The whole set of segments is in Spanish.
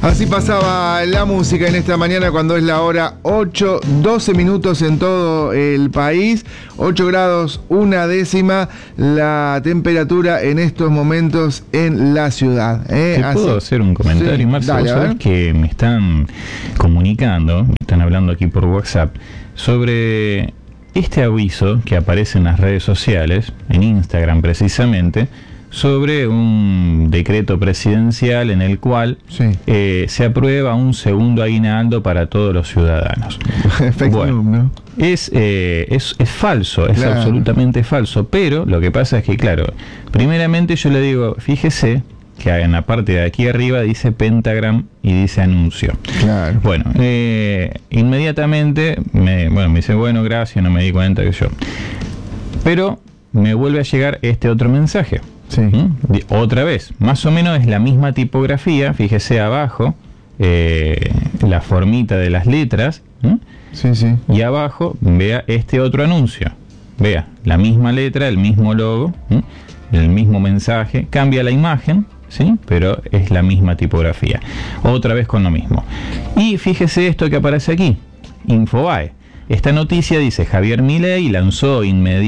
Así pasaba la música en esta mañana cuando es la hora 8:12 minutos en todo el país, 8 grados 1 décima la temperatura en estos momentos en la ciudad. ¿Te puedo hacer un comentario, sí, Marcelo? Dale, ¿sabes que me están comunicando, me están hablando aquí por WhatsApp, sobre este aviso que aparece en las redes sociales, en Instagram precisamente, sobre un decreto presidencial en el cual se aprueba un segundo aguinaldo para todos los ciudadanos. Bueno, ¿no? Es falso, es absolutamente falso, pero lo que pasa es que, claro, primeramente yo le digo, fíjese que en la parte de aquí arriba dice Pentagram y dice anuncio. Claro. Bueno, inmediatamente me dice, bueno, gracias, no me di cuenta que yo. Pero me vuelve a llegar este otro mensaje. Sí. Otra vez, más o menos es la misma tipografía, fíjese abajo, la formita de las letras, sí, sí. Y abajo vea este otro anuncio, vea, la misma letra, el mismo logo, el mismo mensaje, cambia la imagen, ¿sí? Pero es la misma tipografía, otra vez con lo mismo. Y fíjese esto que aparece aquí, Infobae. Esta noticia dice, Javier Milei lanzó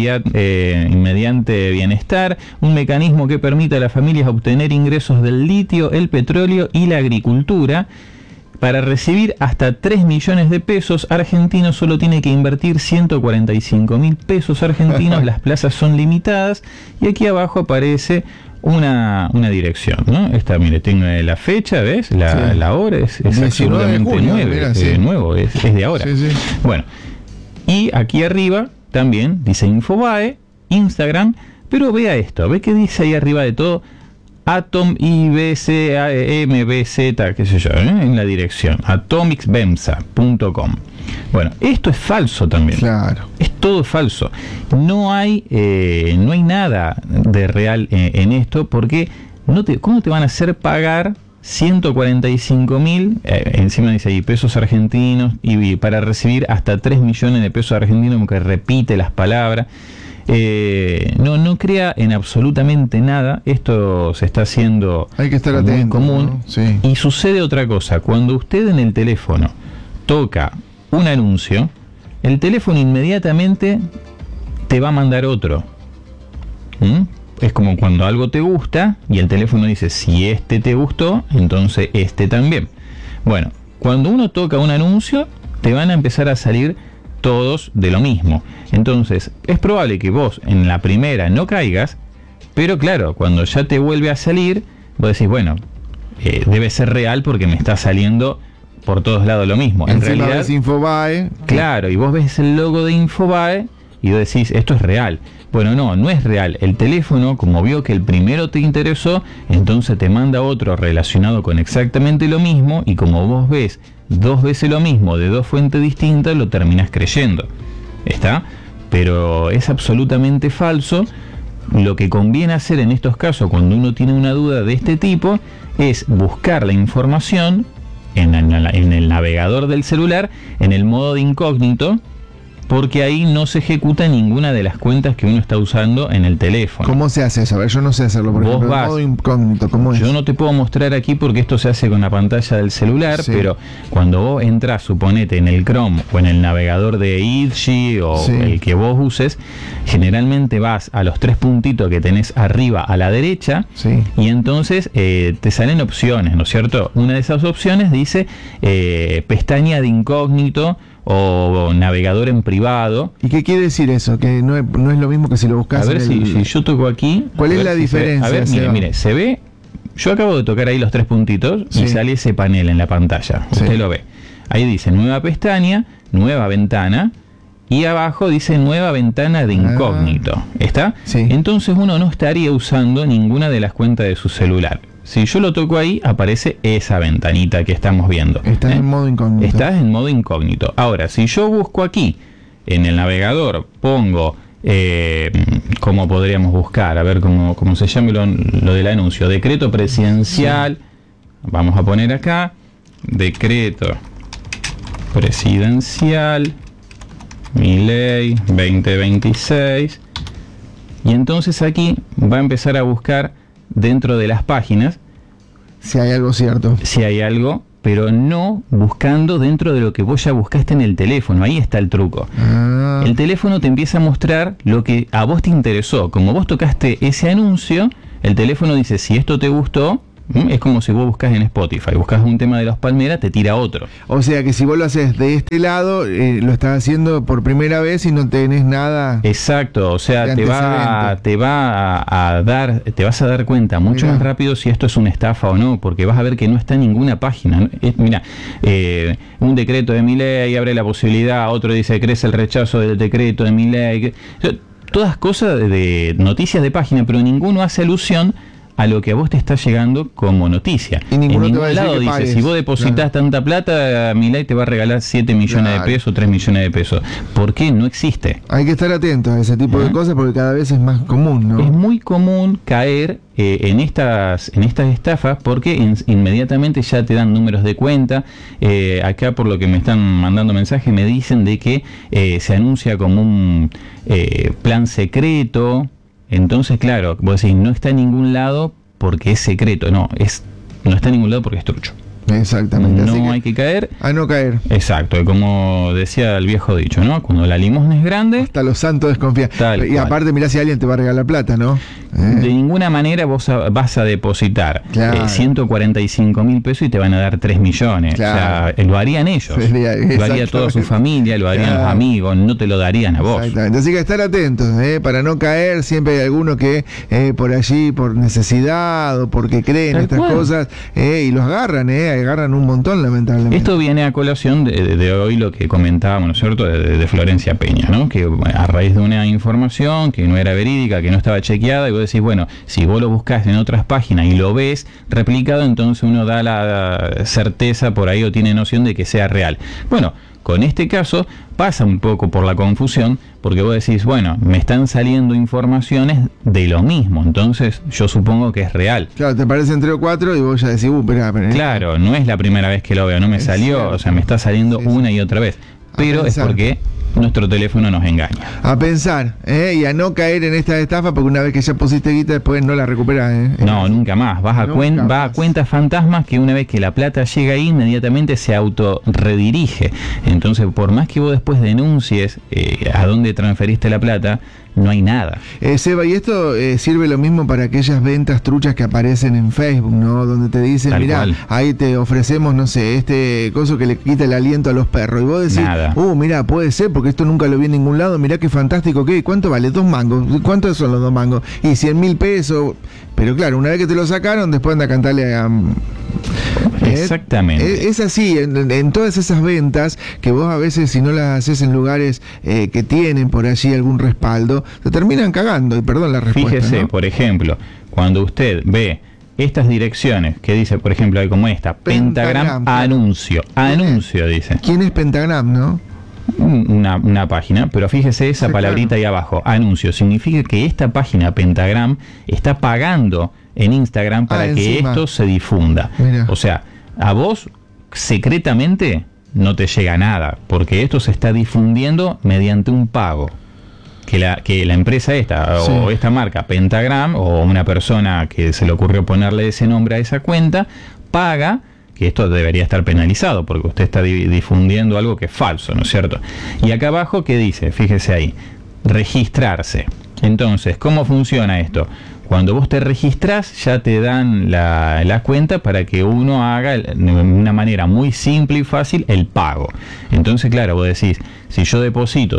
mediante Bienestar un mecanismo que permite a las familias obtener ingresos del litio, el petróleo y la agricultura. Para recibir hasta 3 millones de pesos argentinos solo tiene que invertir 145.000 pesos argentinos, las plazas son limitadas y aquí abajo aparece una dirección, ¿no? Esta, mire, tengo la fecha, ¿ves? La hora es absolutamente nuevo, es de ahora. Sí, sí. Bueno, y aquí arriba también dice Infobae, Instagram, pero vea esto, ve que dice ahí arriba de todo Atom IBC MBZ, qué sé yo, en la dirección atomicsbemsa.com. Bueno, esto es falso también. Claro. Es todo falso. No hay nada de real en esto, porque ¿cómo te van a hacer pagar 145.000, encima dice ahí, pesos argentinos, y para recibir hasta 3 millones de pesos argentinos, porque repite las palabras? No crea en absolutamente nada. Esto se está haciendo, hay que estar muy atento, común, ¿no? Sí. Y sucede otra cosa, cuando usted en el teléfono toca un anuncio, el teléfono inmediatamente te va a mandar otro. Es como cuando algo te gusta y el teléfono dice, si este te gustó, entonces este también. Bueno, cuando uno toca un anuncio, te van a empezar a salir todos de lo mismo. Entonces, es probable que vos en la primera no caigas, pero claro, cuando ya te vuelve a salir, vos decís, bueno, debe ser real porque me está saliendo por todos lados lo mismo. En realidad es Infobae. Claro, y vos ves el logo de Infobae y vos decís, esto es real. Bueno, no es real. El teléfono, como vio que el primero te interesó, entonces te manda otro relacionado con exactamente lo mismo, y como vos ves 2 veces lo mismo de 2 fuentes distintas, lo terminás creyendo. ¿Está? Pero es absolutamente falso. Lo que conviene hacer en estos casos, cuando uno tiene una duda de este tipo, es buscar la información en el navegador del celular, en el modo de incógnito, porque ahí no se ejecuta ninguna de las cuentas que uno está usando en el teléfono. ¿Cómo se hace eso? A ver, yo no sé hacerlo, por ejemplo, en modo incógnito, ¿cómo es? Yo no te puedo mostrar aquí porque esto se hace con la pantalla del celular, sí. Pero cuando vos entras, suponete, en el Chrome o en el navegador de Edge o el que vos uses, generalmente vas a los 3 puntitos que tenés arriba a la derecha, y entonces te salen opciones, ¿no es cierto? Una de esas opciones dice pestaña de incógnito o navegador en privado. ¿Y qué quiere decir eso? Que no es lo mismo que si lo buscas. A ver si yo toco aquí. ¿Cuál es la diferencia? A ver, mire, se ve. Yo acabo de tocar ahí los 3 puntitos y sale ese panel en la pantalla. Usted lo ve. Ahí dice nueva pestaña, nueva ventana, y abajo dice nueva ventana de incógnito. ¿Está? Sí. Entonces uno no estaría usando ninguna de las cuentas de su celular. Si yo lo toco ahí, aparece esa ventanita que estamos viendo. Estás en modo incógnito. Estás en modo incógnito. Ahora, si yo busco aquí, en el navegador, pongo, ¿cómo podríamos buscar? A ver cómo se llama lo del anuncio. Decreto presidencial. Sí. Vamos a poner acá. Decreto presidencial. Milei 2026. Y entonces aquí va a empezar a buscar dentro de las páginas si hay algo cierto. Si hay algo pero no buscando dentro de lo que vos ya buscaste en el teléfono. Ahí está el truco. El teléfono te empieza a mostrar lo que a vos te interesó. Como vos tocaste ese anuncio, el teléfono dice, si esto te gustó, es como si vos buscas en Spotify, buscas un tema de Los Palmeras, te tira otro. O sea que si vos lo haces de este lado, lo estás haciendo por primera vez y no tenés nada. Exacto, o sea, te vas a dar cuenta mucho más rápido si esto es una estafa o no, porque vas a ver que no está en ninguna página. Mira, un decreto de Milei abre la posibilidad, otro dice crece el rechazo del decreto de Milei. Todas cosas de noticias de página, pero ninguno hace alusión a lo que a vos te está llegando como noticia. Y ninguno en ningún lado dice, si vos depositas tanta plata, Milei te va a regalar 7 millones de pesos, 3 millones de pesos. ¿Por qué? No existe. Hay que estar atentos a ese tipo de cosas porque cada vez es más común, ¿no? Es muy común caer en estas estafas porque inmediatamente ya te dan números de cuenta. Acá, por lo que me están mandando mensajes, me dicen de que se anuncia como un plan secreto. Entonces, claro, vos decís, no está en ningún lado porque es secreto. No está en ningún lado porque es trucho. Exactamente. No hay que caer. A no caer. Exacto, como decía el viejo dicho, ¿no? Cuando la limosna es grande, hasta los santos desconfían. Y aparte, mirá si alguien te va a regalar plata, ¿no? De ninguna manera vos vas a depositar 145.000 pesos y te van a dar 3 millones. Claro. O sea, lo harían ellos. Lo haría toda su familia, lo harían los amigos, no te lo darían a vos. Exactamente. Así que estar atentos, para no caer. Siempre hay alguno que por allí, por necesidad o porque creen estas cosas, y los agarran, agarran un montón, lamentablemente. Esto viene a colación de hoy lo que comentábamos, ¿no es cierto?, de Florencia Peña, ¿no? Que a raíz de una información que no era verídica, que no estaba chequeada, y vos decís, bueno, si vos lo buscás en otras páginas y lo ves replicado, entonces uno da la certeza por ahí o tiene noción de que sea real. Bueno, con este caso pasa un poco por la confusión, porque vos decís, bueno, me están saliendo informaciones de lo mismo, entonces yo supongo que es real. Claro, te aparecen 3 o 4 y vos ya decís, espera. Claro, no es la primera vez que lo veo, no me salió, cierto. O sea, me está saliendo una y otra vez, pero es porque nuestro teléfono nos engaña. A pensar, y a no caer en esta estafa, porque una vez que ya pusiste guita, después no la recuperas. No, nunca más. Va a cuentas fantasmas que una vez que la plata llega ahí, inmediatamente se autorredirige. Entonces, por más que vos después denuncies a dónde transferiste la plata, no hay nada. Seba, y esto sirve lo mismo para aquellas ventas truchas que aparecen en Facebook, ¿no? Donde te dicen, mirá, ahí te ofrecemos, no sé, este coso que le quita el aliento a los perros. Y vos decís, mirá, puede ser, porque esto nunca lo vi en ningún lado, mirá qué fantástico, ¿qué? ¿Cuánto vale? 2 mangos. ¿Cuántos son los 2 mangos? Y 100.000 pesos. Pero claro, una vez que te lo sacaron, después anda a cantarle a... Exactamente. Es así, en todas esas ventas, que vos a veces, si no las haces en lugares que tienen por allí algún respaldo, te terminan cagando, y perdón la respuesta. Fíjese, ¿no? Por ejemplo, cuando usted ve estas direcciones que dice, por ejemplo, hay como esta, Pentagram anuncio, dice. ¿Quién es Pentagram, no? Una página, pero fíjese esa palabrita ahí abajo, anuncio, significa que esta página Pentagram está pagando en Instagram para que esto se difunda. Mirá. O sea, a vos secretamente no te llega nada, porque esto se está difundiendo mediante un pago. Que la empresa o esta marca Pentagram, o una persona que se le ocurrió ponerle ese nombre a esa cuenta, paga, que esto debería estar penalizado, porque usted está difundiendo algo que es falso, ¿no es cierto? Y acá abajo, ¿qué dice? Fíjese ahí, registrarse. Entonces, ¿cómo funciona esto? Cuando vos te registrás, ya te dan la cuenta para que uno haga de una manera muy simple y fácil el pago. Entonces, claro, vos decís, si yo deposito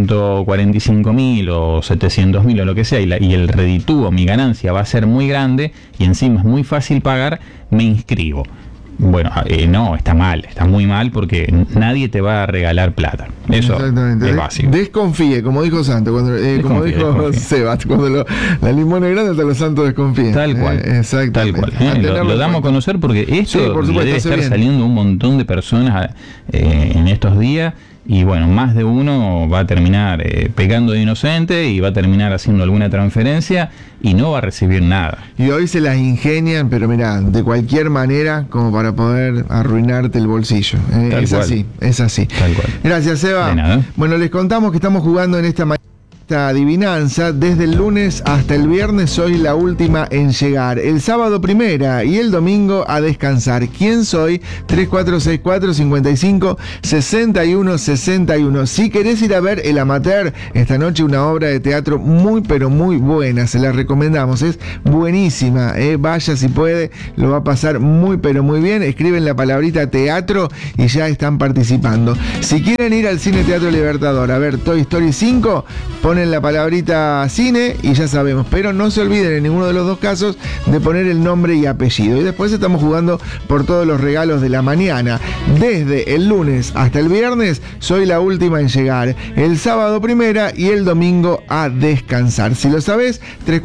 145.000 o 700.000 o lo que sea, y el reditúo, mi ganancia va a ser muy grande, y encima es muy fácil pagar, me inscribo. Bueno, no, está muy mal, porque nadie te va a regalar plata. Eso es básico. Desconfíe, como dijo Santo, como dijo Seba, cuando la limona es grande, hasta los santos desconfían. Tal cual. Exactamente. Tal cual. Lo damos a conocer porque esto le debe estar saliendo un montón de personas en estos días. Y bueno, más de uno va a terminar pecando de inocente y va a terminar haciendo alguna transferencia y no va a recibir nada. Y hoy se las ingenian, pero mirá, de cualquier manera, como para poder arruinarte el bolsillo. Es así. Tal cual. Gracias, Seba. De nada. Bueno, les contamos que estamos jugando en esta mañana esta adivinanza. Desde el lunes hasta el viernes soy la última en llegar. El sábado primera y el domingo a descansar. ¿Quién soy? 3464-55-6161. Si querés ir a ver El Amateur, esta noche una obra de teatro muy pero muy buena. Se la recomendamos. Es buenísima. Vaya si puede. Lo va a pasar muy pero muy bien. Escriben la palabrita teatro y ya están participando. Si quieren ir al Cine Teatro Libertador a ver Toy Story 5, ponen la palabrita cine y ya sabemos, pero no se olviden en ninguno de los dos casos de poner el nombre y apellido. Y después estamos jugando por todos los regalos de la mañana. Desde el lunes hasta el viernes soy la última en llegar. El sábado primera y el domingo a descansar. Si lo sabés,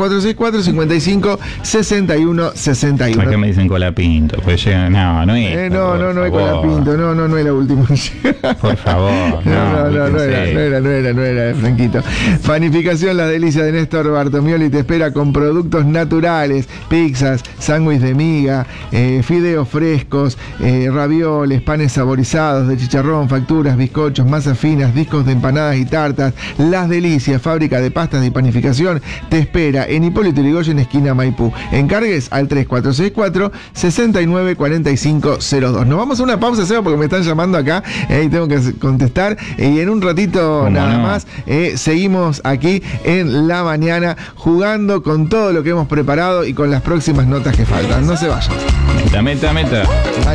3464-55-6161. ¿Por qué me dicen Colapinto? Pues llegan, no es. No es Colapinto, no es la última en llegar. Por favor, no era, Franquito. Panificación Las Delicias de Néstor Bartomioli te espera con productos naturales, pizzas, sándwich de miga, fideos frescos, ravioles, panes saborizados de chicharrón, facturas, bizcochos, masas finas, discos de empanadas y tartas. Las Delicias, fábrica de pastas de panificación, te espera en Hipólito Yrigoyen, esquina Maipú. Encargues al 3464-694502. Nos vamos a una pausa, Seba, porque me están llamando acá y tengo que contestar. Y en un ratito nada más seguimos aquí en la mañana jugando con todo lo que hemos preparado y con las próximas notas que faltan. No se vayan. Meta.